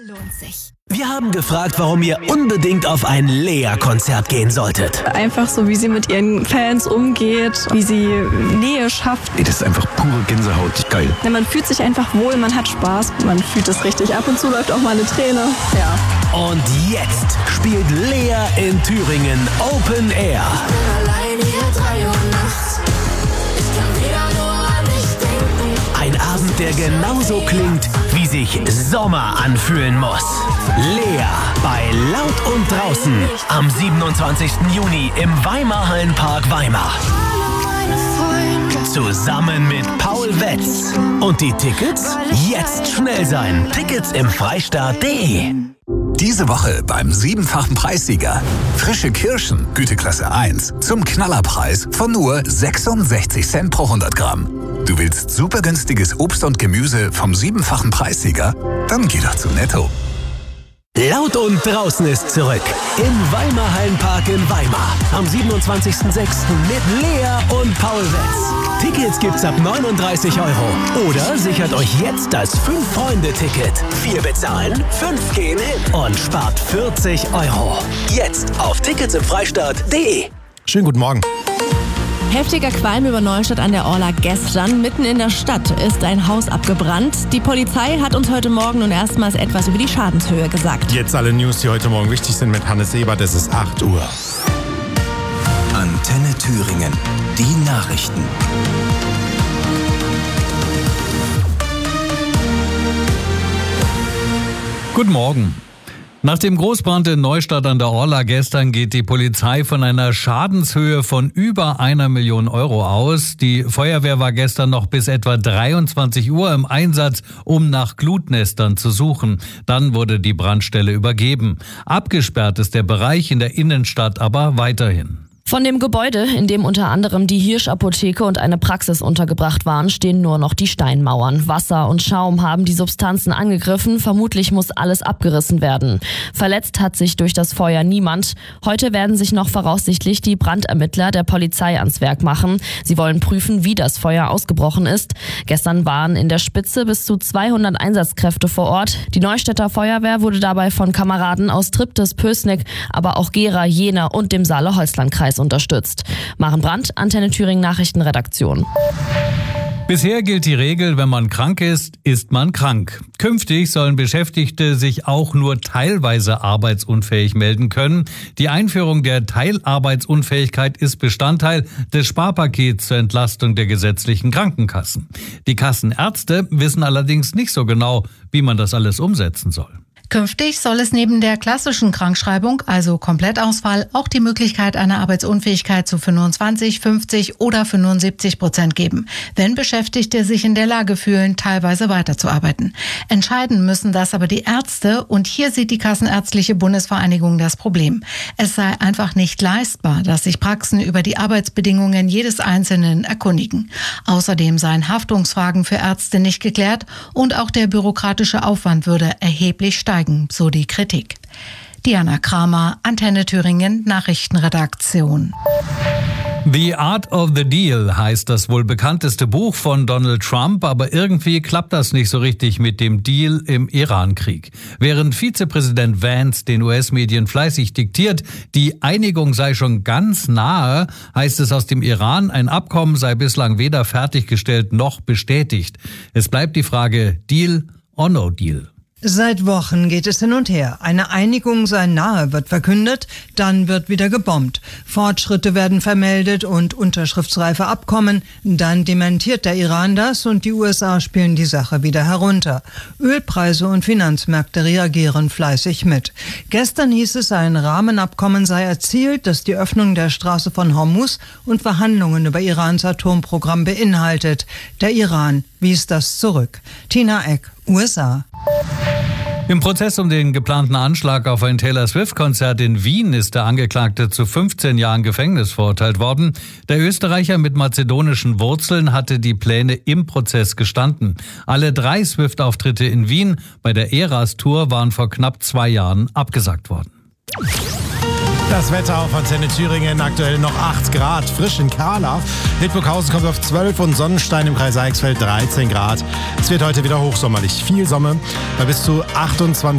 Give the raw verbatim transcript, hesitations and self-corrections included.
lohnt sich. Wir haben gefragt, warum ihr unbedingt auf ein Lea-Konzert gehen solltet. Einfach so, wie sie mit ihren Fans umgeht, wie sie Nähe schafft. Ey, das ist einfach pure Gänsehaut. Geil. Ja, man fühlt sich einfach wohl, man hat Spaß, man fühlt es richtig. Ab und zu läuft auch mal eine Träne. Ja. Und jetzt spielt Lea in Thüringen Open Air. Ich bin allein hier drei Uhr nachts. Ich kann wieder nur an dich denken. Ein Abend, der genauso klingt, wie sich Sommer anfühlen muss. Lea bei Laut und Draußen am siebenundzwanzigsten Juni im Weimar Hallenpark Weimar. Zusammen mit Paul Wetz. Und die Tickets? Jetzt schnell sein. Tickets im Freistaat punkt de. Diese Woche beim siebenfachen Preissieger. Frische Kirschen, Güteklasse eins, zum Knallerpreis von nur sechsundsechzig Cent pro hundert Gramm. Du willst super günstiges Obst und Gemüse vom siebenfachen Preissieger? Dann geh doch zu Netto. Laut und Draußen ist zurück. Im Weimar Hallenpark in Weimar. Am siebenundzwanzigsten sechsten mit Lea und Paul Wetz. Tickets gibt's ab neununddreißig Euro. Oder sichert euch jetzt das fünf-Freunde-Ticket. Vier bezahlen, fünf gehen hin und spart vierzig Euro. Jetzt auf Tickets im Freistaat punkt de. Schönen guten Morgen. Heftiger Qualm über Neustadt an der Orla gestern. Mitten in der Stadt ist ein Haus abgebrannt. Die Polizei hat uns heute Morgen nun erstmals etwas über die Schadenshöhe gesagt. Jetzt alle News, die heute Morgen wichtig sind mit Hannes Ebert. Es ist acht Uhr. Antenne Thüringen. Die Nachrichten. Guten Morgen. Nach dem Großbrand in Neustadt an der Orla gestern geht die Polizei von einer Schadenshöhe von über einer Million Euro aus. Die Feuerwehr war gestern noch bis etwa dreiundzwanzig Uhr im Einsatz, um nach Glutnestern zu suchen. Dann wurde die Brandstelle übergeben. Abgesperrt ist der Bereich in der Innenstadt aber weiterhin. Von dem Gebäude, in dem unter anderem die Hirsch-Apotheke und eine Praxis untergebracht waren, stehen nur noch die Steinmauern. Wasser und Schaum haben die Substanzen angegriffen. Vermutlich muss alles abgerissen werden. Verletzt hat sich durch das Feuer niemand. Heute werden sich noch voraussichtlich die Brandermittler der Polizei ans Werk machen. Sie wollen prüfen, wie das Feuer ausgebrochen ist. Gestern waren in der Spitze bis zu zweihundert Einsatzkräfte vor Ort. Die Neustädter Feuerwehr wurde dabei von Kameraden aus Triptis, Pößneck, aber auch Gera, Jena und dem Saale-Holzland-Kreis unterstützt. Maren Brandt, Antenne Thüringen Nachrichtenredaktion. Bisher gilt die Regel, wenn man krank ist, ist man krank. Künftig sollen Beschäftigte sich auch nur teilweise arbeitsunfähig melden können. Die Einführung der Teilarbeitsunfähigkeit ist Bestandteil des Sparpakets zur Entlastung der gesetzlichen Krankenkassen. Die Kassenärzte wissen allerdings nicht so genau, wie man das alles umsetzen soll. Künftig soll es neben der klassischen Krankschreibung, also Komplettausfall, auch die Möglichkeit einer Arbeitsunfähigkeit zu fünfundzwanzig, fünfzig oder fünfundsiebzig Prozent geben, wenn Beschäftigte sich in der Lage fühlen, teilweise weiterzuarbeiten. Entscheiden müssen das aber die Ärzte und hier sieht die Kassenärztliche Bundesvereinigung das Problem. Es sei einfach nicht leistbar, dass sich Praxen über die Arbeitsbedingungen jedes Einzelnen erkundigen. Außerdem seien Haftungsfragen für Ärzte nicht geklärt und auch der bürokratische Aufwand würde erheblich steigen. So die Kritik. Diana Kramer, Antenne Thüringen, Nachrichtenredaktion. The Art of the Deal heißt das wohl bekannteste Buch von Donald Trump, aber irgendwie klappt das nicht so richtig mit dem Deal im Iran-Krieg. Während Vizepräsident Vance den U S-Medien fleißig diktiert, die Einigung sei schon ganz nahe, heißt es aus dem Iran, ein Abkommen sei bislang weder fertiggestellt noch bestätigt. Es bleibt die Frage, Deal or no Deal? Seit Wochen geht es hin und her. Eine Einigung sei nahe, wird verkündet, dann wird wieder gebombt. Fortschritte werden vermeldet und unterschriftsreife Abkommen, dann dementiert der Iran das und die U S A spielen die Sache wieder herunter. Ölpreise und Finanzmärkte reagieren fleißig mit. Gestern hieß es, ein Rahmenabkommen sei erzielt, das die Öffnung der Straße von Hormuz und Verhandlungen über Irans Atomprogramm beinhaltet. Der Iran wies das zurück. Tina Eck, U S A. Im Prozess um den geplanten Anschlag auf ein Taylor Swift-Konzert in Wien ist der Angeklagte zu fünfzehn Jahren Gefängnis verurteilt worden. Der Österreicher mit mazedonischen Wurzeln hatte die Pläne im Prozess gestanden. Alle drei Swift-Auftritte in Wien bei der Eras-Tour waren vor knapp zwei Jahren abgesagt worden. Das Wetter auf Antenne Thüringen, aktuell noch acht Grad, frisch in Karlach. Hildburghausen kommt auf zwölf und Sonnenstein im Kreis Eichsfeld dreizehn Grad. Es wird heute wieder hochsommerlich, viel Sonne bei bis zu achtundzwanzig